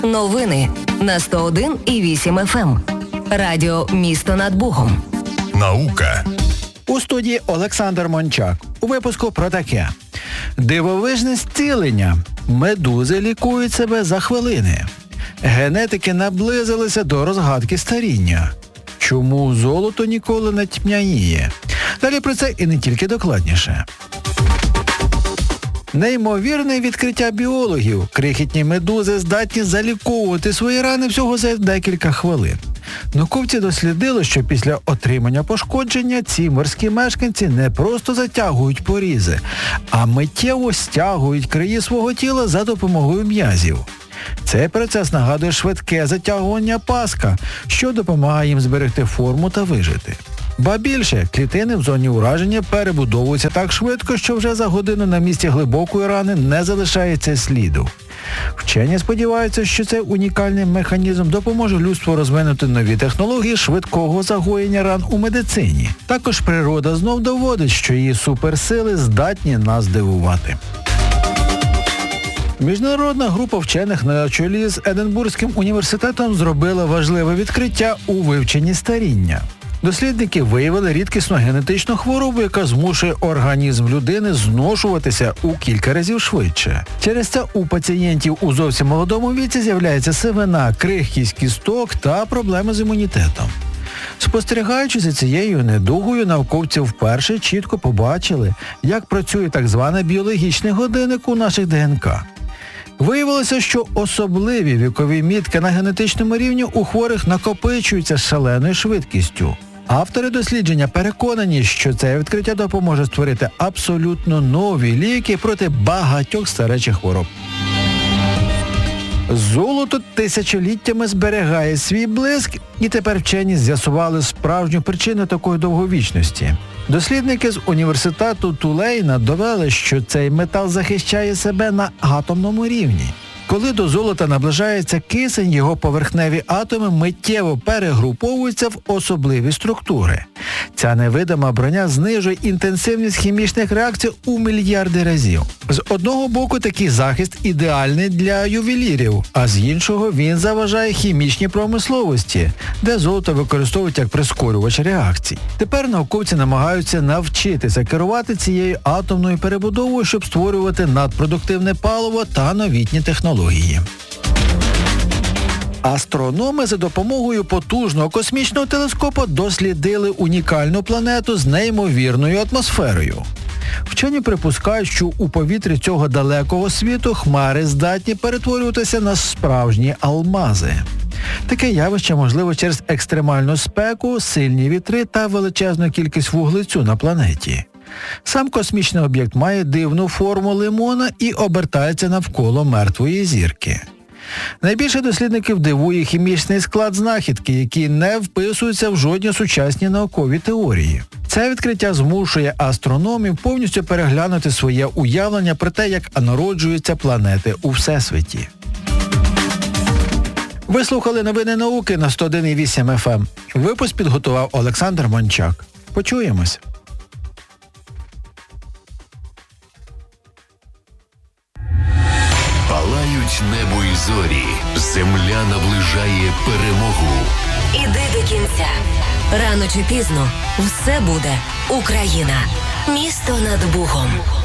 Новини на 101,8 FM. Радіо «Місто над Богом». Наука. У студії Олександр Мончак. У випуску про таке. Дивовижне зцілення. Медузи лікують себе за хвилини. Генетики наблизилися до розгадки старіння. Чому золото ніколи не тьмяніє? Далі про це і не тільки докладніше. Неймовірне відкриття біологів. Крихітні медузи здатні заліковувати свої рани всього за декілька хвилин. Науковці дослідили, що після отримання пошкодження ці морські мешканці не просто затягують порізи, а миттєво стягують краї свого тіла за допомогою м'язів. Цей процес нагадує швидке затягування паска, що допомагає їм зберегти форму та вижити. Ба більше, клітини в зоні ураження перебудовуються так швидко, що вже за годину на місці глибокої рани не залишається сліду. Вчені сподіваються, що цей унікальний механізм допоможе людству розвинути нові технології швидкого загоєння ран у медицині. Також природа знов доводить, що її суперсили здатні нас дивувати. Міжнародна група вчених на чолі з Единбурзьким університетом зробила важливе відкриття у вивченні старіння. Дослідники виявили рідкісну генетичну хворобу, яка змушує організм людини зношуватися у кілька разів швидше. Через це у пацієнтів у зовсім молодому віці з'являється сивина, крихкість кісток та проблеми з імунітетом. Спостерігаючи за цією недугою, науковці вперше чітко побачили, як працює так званий біологічний годинник у наших ДНК. Виявилося, що особливі вікові мітки на генетичному рівні у хворих накопичуються з шаленою швидкістю. Автори дослідження переконані, що це відкриття допоможе створити абсолютно нові ліки проти багатьох старечих хвороб. Золото тисячоліттями зберігає свій блиск, і тепер вчені з'ясували справжню причину такої довговічності. Дослідники з університету Тулейна довели, що цей метал захищає себе на атомному рівні. Коли до золота наближається кисень, його поверхневі атоми миттєво перегруповуються в особливі структури. Ця невидима броня знижує інтенсивність хімічних реакцій у мільярди разів. З одного боку, такий захист ідеальний для ювелірів, а з іншого він заважає хімічній промисловості, де золото використовують як прискорювач реакцій. Тепер науковці намагаються навчитися керувати цією атомною перебудовою, щоб створювати надпродуктивне паливо та новітні технології. Астрономи за допомогою потужного космічного телескопа дослідили унікальну планету з неймовірною атмосферою. Вчені припускають, що у повітрі цього далекого світу хмари здатні перетворюватися на справжні алмази. Таке явище можливо через екстремальну спеку, сильні вітри та величезну кількість вуглецю на планеті. Сам космічний об'єкт має дивну форму лимона і обертається навколо мертвої зірки. Найбільше дослідників дивує хімічний склад знахідки, який не вписується в жодні сучасні наукові теорії. Це відкриття змушує астрономів повністю переглянути своє уявлення про те, як народжуються планети у Всесвіті. Ви слухали новини науки на 101,8 FM. Випуск підготував Олександр Мончак. Почуємось. Палають небо і зорі, земля наближає перемогу. Іди до кінця. Рано чи пізно все буде Україна. Місто над Богом.